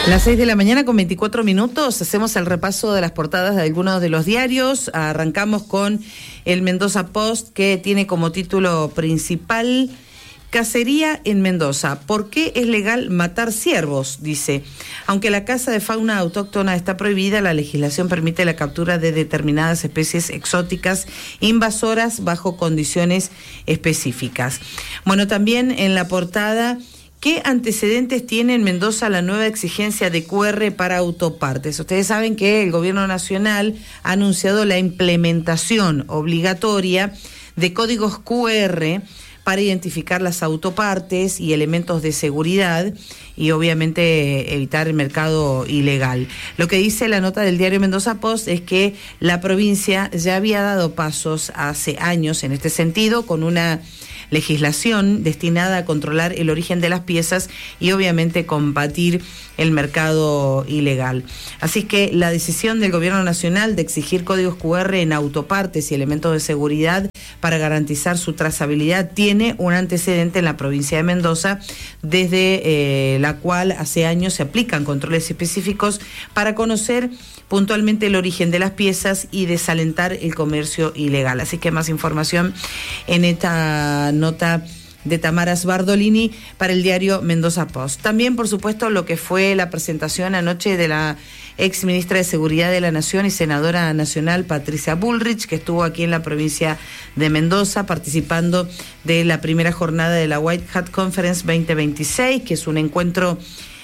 Las 6 de la mañana con 24 minutos, hacemos el repaso de las portadas de algunos de los diarios. Arrancamos con el Mendoza Post, que tiene como título principal Cacería en Mendoza. ¿Por qué es legal matar ciervos? Dice, aunque la caza de fauna autóctona está prohibida, la legislación permite la captura de determinadas especies exóticas invasoras bajo condiciones específicas. Bueno, también en la portada, ¿qué antecedentes tiene en Mendoza la nueva exigencia de QR para autopartes? Ustedes saben que el Gobierno Nacional ha anunciado la implementación obligatoria de códigos QR para identificar las autopartes y elementos de seguridad y obviamente evitar el mercado ilegal. Lo que dice la nota del diario Mendoza Post es que la provincia ya había dado pasos hace años en este sentido, con una legislación destinada a controlar el origen de las piezas y obviamente combatir el mercado ilegal. Así que la decisión del Gobierno Nacional de exigir códigos QR en autopartes y elementos de seguridad para garantizar su trazabilidad tiene un antecedente en la provincia de Mendoza, desde la cual hace años se aplican controles específicos para conocer puntualmente el origen de las piezas y desalentar el comercio ilegal. Así que más información en esta nota de Tamara Sbardolini para el diario Mendoza Post. También, por supuesto, lo que fue la presentación anoche de la ex ministra de Seguridad de la Nación y senadora nacional Patricia Bullrich, que estuvo aquí en la provincia de Mendoza participando de la primera jornada de la White Hat Conference 2026, que es un encuentro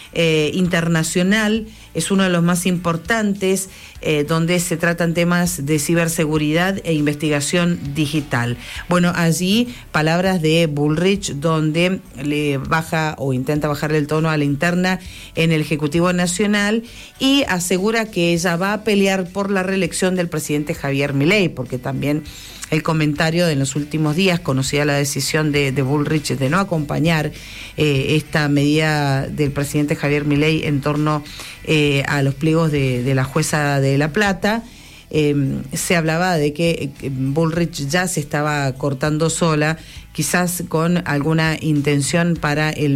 internacional, es uno de los más importantes, donde se tratan temas de ciberseguridad e investigación digital. Bueno, allí palabras de Bullrich, donde le baja o intenta bajarle el tono a la interna en el Ejecutivo Nacional y asegura que ella va a pelear por la reelección del presidente Javier Milei, porque también el comentario de en los últimos días, conocida la decisión de Bullrich de no acompañar esta medida del presidente Javier Milei en torno a los pliegos de la jueza de La Plata. Se hablaba de que Bullrich ya se estaba cortando sola, quizás con alguna intención para el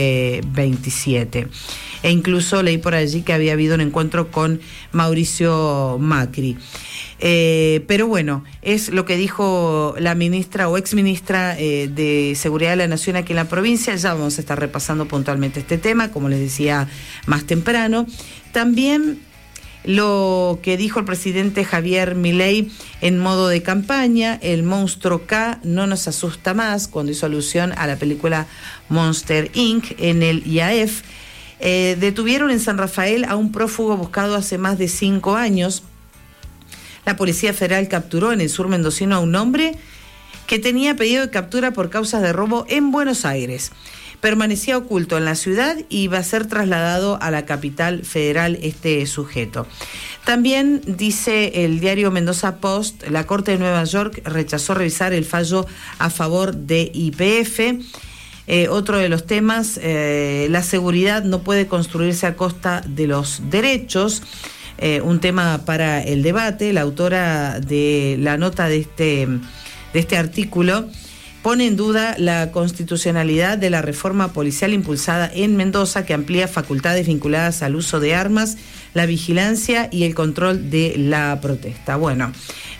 2027. E incluso leí por allí que había habido un encuentro con Mauricio Macri. Pero bueno, es lo que dijo la ministra o exministra de Seguridad de la Nación aquí en la provincia. Ya vamos a estar repasando puntualmente este tema, como les decía más temprano. También lo que dijo el presidente Javier Milei en modo de campaña: el monstruo K no nos asusta más, cuando hizo alusión a la película Monster Inc. en el IAEF. Detuvieron en San Rafael a un prófugo buscado hace más de 5 años. La Policía Federal capturó en el sur mendocino a un hombre que tenía pedido de captura por causas de robo en Buenos Aires. Permanecía oculto en la ciudad y iba a ser trasladado a la capital federal este sujeto. También dice el diario Mendoza Post, la Corte de Nueva York rechazó revisar el fallo a favor de YPF. Otro de los temas, la seguridad no puede construirse a costa de los derechos. Un tema para el debate. La autora de la nota de este artículo pone en duda la constitucionalidad de la reforma policial impulsada en Mendoza, que amplía facultades vinculadas al uso de armas, la vigilancia y el control de la protesta. Bueno,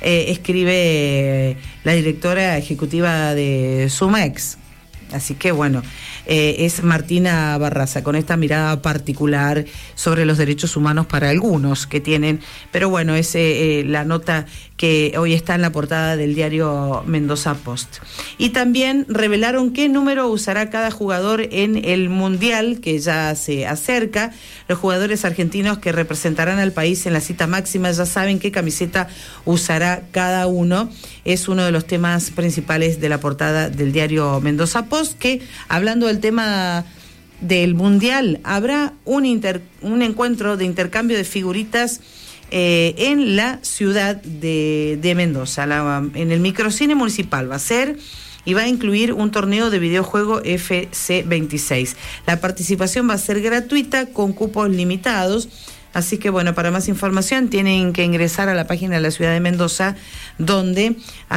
escribe la directora ejecutiva de Sumex. Así que bueno, es Martina Barraza, con esta mirada particular sobre los derechos humanos para algunos que tienen. Pero bueno, es la nota que hoy está en la portada del diario Mendoza Post. Y también revelaron qué número usará cada jugador en el Mundial, que ya se acerca. Los jugadores argentinos que representarán al país en la cita máxima ya saben qué camiseta usará cada uno. Es uno de los temas principales de la portada del diario Mendoza Post, que, hablando del tema del Mundial, habrá un encuentro de intercambio de figuritas en la ciudad de Mendoza. En el microcine municipal va a ser, y va a incluir un torneo de videojuego FC26. La participación va a ser gratuita con cupos limitados. Así que bueno, para más información tienen que ingresar a la página de la ciudad de Mendoza, donde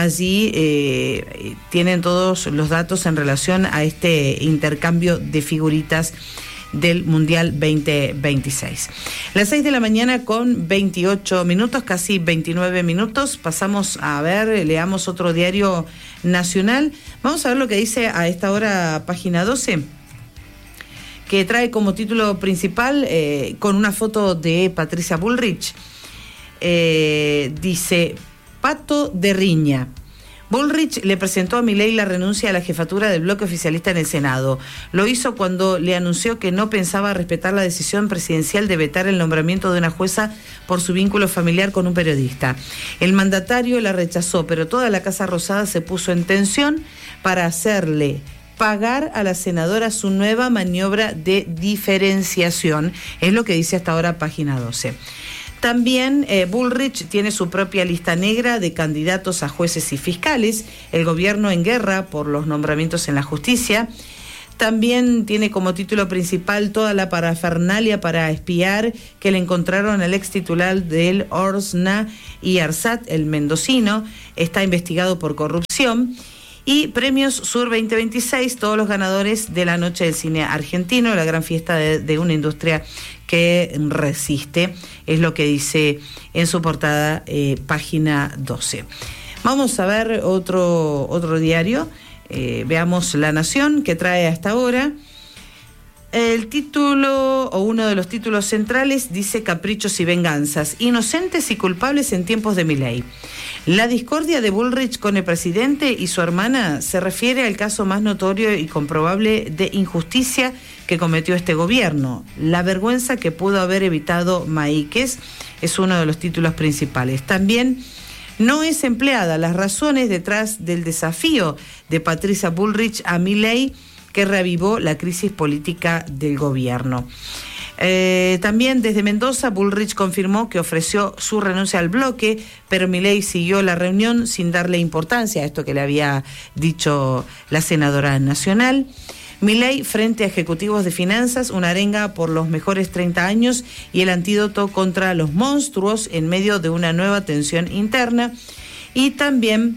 allí tienen todos los datos en relación a este intercambio de figuritas del Mundial 2026. Las 6 de la mañana con 28 minutos, casi 29 minutos. Pasamos a ver, leamos otro diario nacional. Vamos a ver lo que dice a esta hora Página 12, que trae como título principal, con una foto de Patricia Bullrich, dice: Pato de riña. Bullrich le presentó a Milei la renuncia a la jefatura del bloque oficialista en el Senado. Lo hizo cuando le anunció que no pensaba respetar la decisión presidencial de vetar el nombramiento de una jueza por su vínculo familiar con un periodista. El mandatario la rechazó, pero toda la Casa Rosada se puso en tensión para hacerle pagar a la senadora su nueva maniobra de diferenciación. Es lo que dice hasta ahora Página 12. También Bullrich tiene su propia lista negra de candidatos a jueces y fiscales, el gobierno en guerra por los nombramientos en la justicia. También tiene como título principal toda la parafernalia para espiar que le encontraron al ex titular del Orsna y Arsat, el mendocino, está investigado por corrupción. Y Premios Sur 2026, todos los ganadores de la Noche del Cine Argentino, la gran fiesta de una industria que resiste, es lo que dice en su portada Página 12. Vamos a ver otro diario, veamos La Nación, que trae hasta ahora. El título, o uno de los títulos centrales, dice: Caprichos y venganzas, inocentes y culpables en tiempos de Milei. La discordia de Bullrich con el presidente y su hermana se refiere al caso más notorio y comprobable de injusticia que cometió este gobierno. La vergüenza que pudo haber evitado Maíquez es uno de los títulos principales. También: no es empleada las razones detrás del desafío de Patricia Bullrich a Milei, que reavivó la crisis política del gobierno. También desde Mendoza, Bullrich confirmó que ofreció su renuncia al bloque, pero Milei siguió la reunión sin darle importancia a esto que le había dicho la senadora nacional. Milei frente a ejecutivos de finanzas, una arenga por los mejores 30 años y el antídoto contra los monstruos en medio de una nueva tensión interna. Y también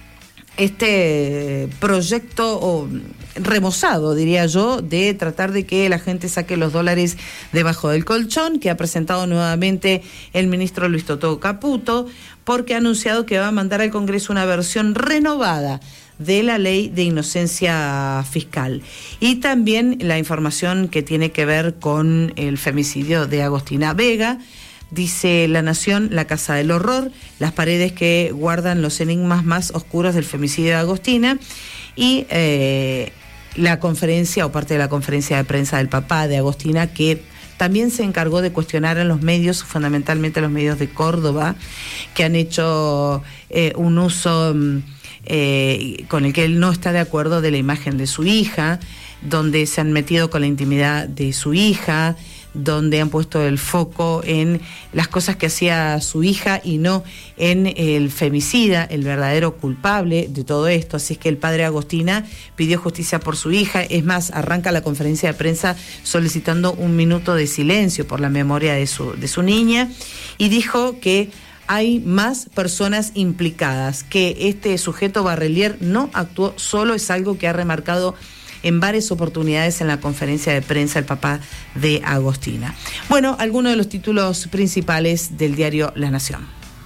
este proyecto remozado, diría yo, de tratar de que la gente saque los dólares debajo del colchón, que ha presentado nuevamente el ministro Luis Totó Caputo, porque ha anunciado que va a mandar al Congreso una versión renovada de la ley de inocencia fiscal. Y también la información que tiene que ver con el femicidio de Agostina Vega. Dice La Nación: la casa del horror, las paredes que guardan los enigmas más oscuros del femicidio de Agostina. Y la conferencia, o parte de la conferencia de prensa del papá de Agostina, que también se encargó de cuestionar a los medios, fundamentalmente a los medios de Córdoba, que han hecho un uso con el que él no está de acuerdo de la imagen de su hija, donde se han metido con la intimidad de su hija, donde han puesto el foco en las cosas que hacía su hija y no en el femicida, el verdadero culpable de todo esto. Así es que el padre Agostina pidió justicia por su hija. Es más, arranca la conferencia de prensa solicitando 1 minuto de silencio por la memoria de su niña, y dijo que hay más personas implicadas, que este sujeto Barrelier no actuó solo, es algo que ha remarcado en varias oportunidades en la conferencia de prensa el papá de Agostina. Bueno, algunos de los títulos principales del diario La Nación.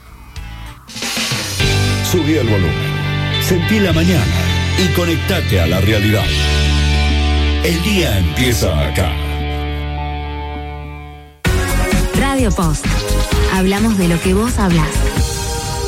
Subí el volumen, sentí la mañana y conectate a la realidad. El día empieza acá. Radio Post. Hablamos de lo que vos hablás.